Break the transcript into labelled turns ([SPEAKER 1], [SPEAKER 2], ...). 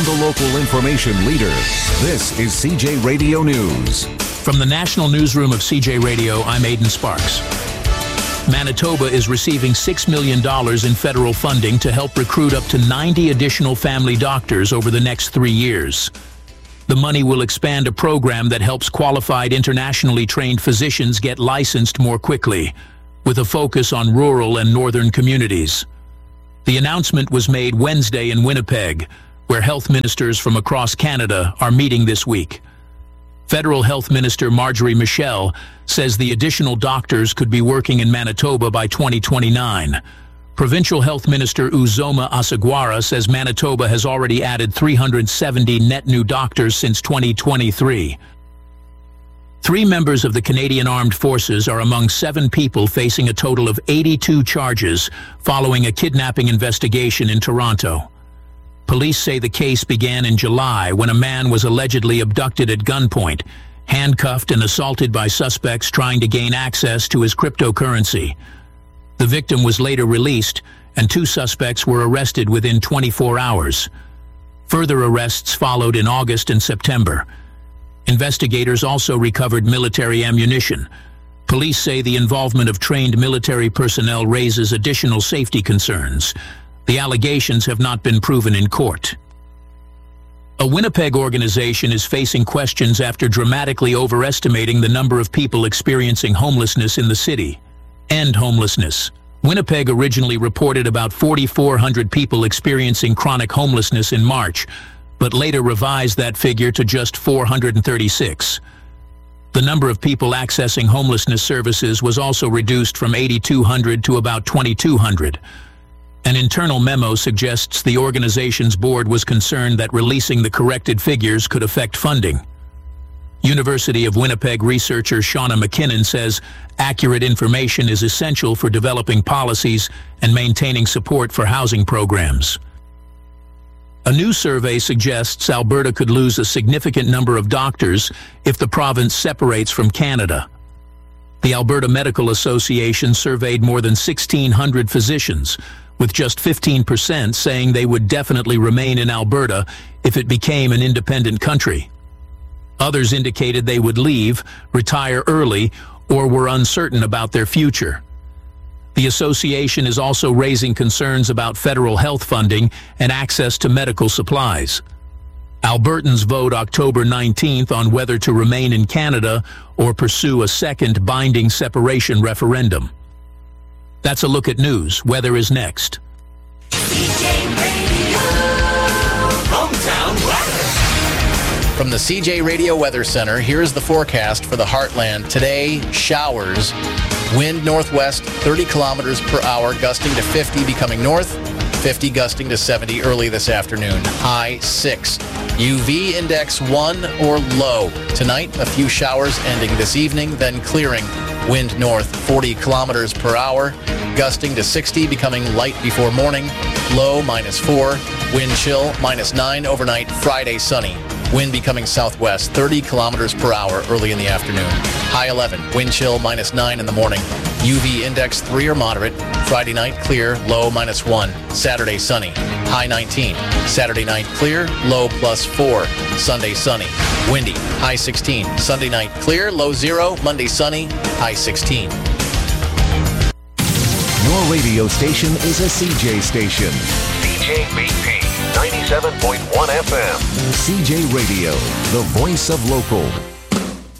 [SPEAKER 1] the local information leader. This is CJ Radio News.
[SPEAKER 2] From the National Newsroom of CJ Radio, I'm Aidan Sparks. Manitoba is receiving $6 million in federal funding to help recruit up to 90 additional family doctors over the next 3 years. The money will expand a program that helps qualified internationally trained physicians get licensed more quickly, with a focus on rural and northern communities. The announcement was made Wednesday in Winnipeg, where health ministers from across Canada are meeting this week. Federal Health Minister Marjorie Michel says the additional doctors could be working in Manitoba by 2029. Provincial Health Minister Uzoma Asagwara says Manitoba has already added 370 net new doctors since 2023. 3 members of the Canadian Armed Forces are among 7 people facing a total of 82 charges following a kidnapping investigation in Toronto. Police say the case began in July when a man was allegedly abducted at gunpoint, handcuffed and assaulted by suspects trying to gain access to his cryptocurrency. The victim was later released, and 2 suspects were arrested within 24 hours. Further arrests followed in August and September. Investigators also recovered military ammunition. Police say the involvement of trained military personnel raises additional safety concerns. The allegations have not been proven in court. A Winnipeg organization is facing questions after dramatically overestimating the number of people experiencing homelessness in the city. End homelessness. Winnipeg originally reported about 4,400 people experiencing chronic homelessness in March, but later revised that figure to just 436. The number of people accessing homelessness services was also reduced from 8,200 to about 2,200. An internal memo suggests the organization's board was concerned that releasing the corrected figures could affect funding. University of Winnipeg researcher Shauna McKinnon says accurate information is essential for developing policies and maintaining support for housing programs. A new survey suggests Alberta could lose a significant number of doctors if the province separates from Canada. The Alberta Medical Association surveyed more than 1,600 physicians, with just 15% saying they would definitely remain in Alberta if it became an independent country. Others indicated they would leave, retire early, or were uncertain about their future. The association is also raising concerns about federal health funding and access to medical supplies. Albertans vote October 19th on whether to remain in Canada or pursue a second binding separation referendum. That's a look at news. Weather is next.
[SPEAKER 3] CJ Radio, hometown weather.
[SPEAKER 4] From the CJ Radio Weather Center, here's the forecast for the Heartland. Today, showers. Wind northwest, 30 kilometers per hour, gusting to 50, becoming north. 50 gusting to 70 early this afternoon. High 6. UV index 1 or low. Tonight, a few showers ending this evening, then clearing. Wind north, 40 kilometers per hour, gusting to 60, becoming light before morning. Low -4. Wind chill -9 overnight. Friday sunny. Wind becoming southwest, 30 kilometers per hour early in the afternoon. High 11. Wind chill -9 in the morning. UV index 3 or moderate. Friday night clear, low -1. Saturday sunny. High 19. Saturday night clear, low +4. Sunday sunny. Windy. High 16. Sunday night clear, low 0. Monday sunny. High 16.
[SPEAKER 1] Your radio station is a CJ station.
[SPEAKER 5] CJBP 97.1 FM.
[SPEAKER 1] CJ Radio, the voice of local.